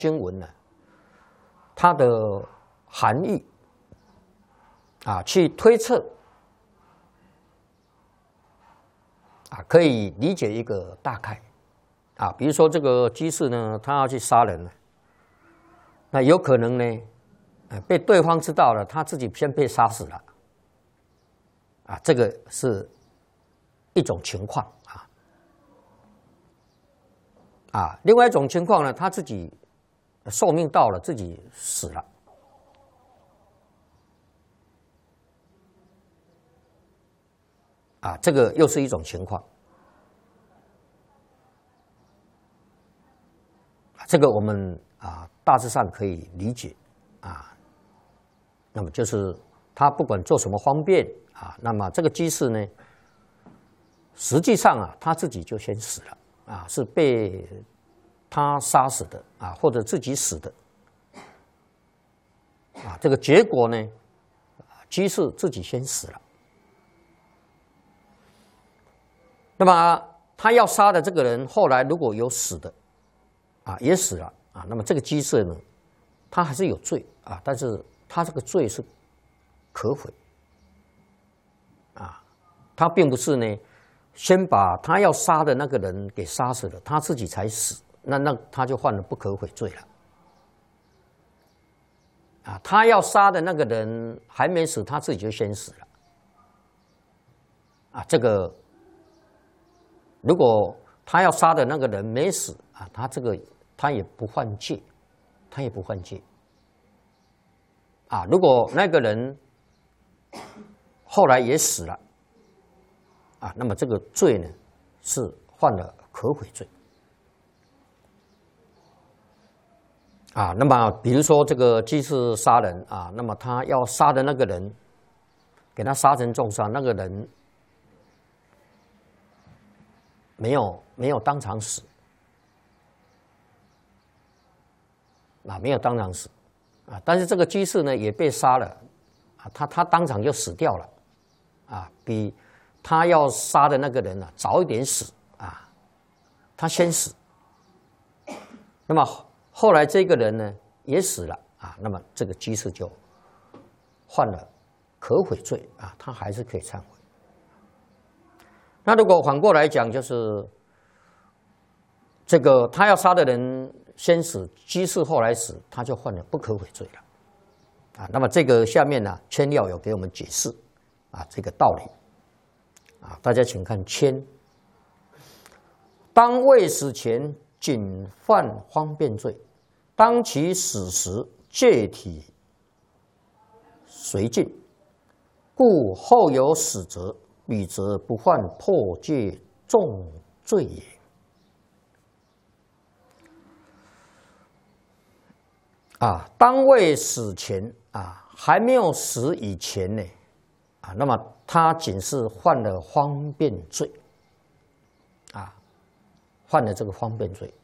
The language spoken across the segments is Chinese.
经文呢，它的含义啊，去推测啊，可以理解一个大概啊。比如说这个居士呢，他要去杀人了，那有可能呢，被对方知道了，他自己先被杀死了啊，这个是一种情况啊。另外一种情况呢，他自己寿命到了，自己死了啊，这个又是一种情况。这个我们大致上可以理解啊。那么就是他不管做什么方便啊，那么这个居士呢，实际上他自己就先死了啊，是被他杀死的啊，或者自己死的啊。这个结果呢，居士自己先死了。那么他要杀的这个人，后来如果有死的啊，也死了啊，那么这个居士呢，他还是有罪啊，但是他这个罪是可悔啊，他并不是呢，先把他要杀的那个人给杀死了，他自己才死，那他就犯了不可悔罪了啊。他要杀的那个人还没死，他自己就先死了啊。这个如果他要杀的那个人没死啊，他也不犯戒，他也不犯戒啊。如果那个人后来也死了啊，那么这个罪呢是犯了可悔罪啊。那么比如说这个居士杀人啊，那么他要杀的那个人，给他杀成重伤，那个人没有当场死啊，没有当场死啊，但是这个居士呢也被杀了啊，他当场就死掉了啊，比他要杀的那个人早一点死啊，他先死。那么后来这个人呢也死了啊，那么这个居士就犯了可悔罪啊，他还是可以忏悔。那如果反过来讲，就是这个他要杀的人先死，居士后来死，他就犯了不可悔罪了啊。那么这个下面呢，谦要有给我们解释啊这个道理啊，大家请看谦，当未死前仅犯方便罪，当其死时戒体随尽，故后有死者，彼则不犯破戒重罪也。啊，当未死前啊，还没有死以前呢，啊，那么他仅是犯了方便罪，啊，犯了这个方便罪，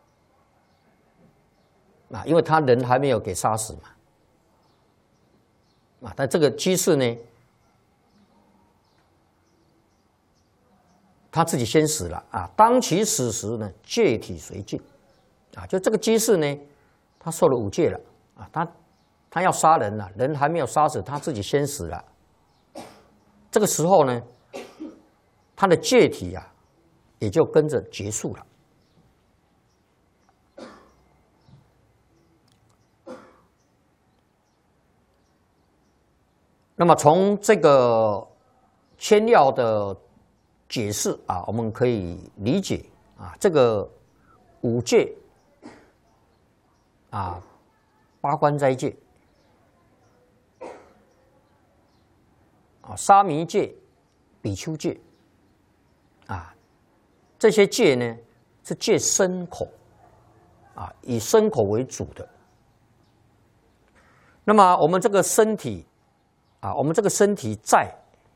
啊，因为他人还没有给杀死嘛，啊，但这个居士呢，他自己先死了啊，当其死时呢，戒体随尽，啊，就这个居士呢，他受了五戒了啊，他要杀人了，人还没有杀死，他自己先死了。这个时候呢，他的戒体也就跟着结束了。那么从这个谦要的解释啊，我们可以理解啊，这个五戒啊，八关斋戒啊，沙弥戒、比丘戒啊，这些戒呢是戒身口啊，以身口为主的。那么我们这个身体啊，我们这个身体在，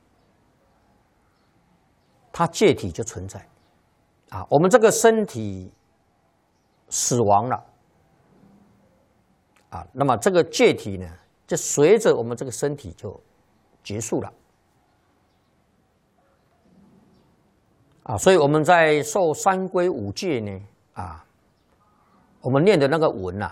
它戒体就存在啊。我们这个身体死亡了啊，那么这个戒体呢，就随着我们这个身体就结束了啊。所以我们在受三规五戒呢啊，我们念的那个文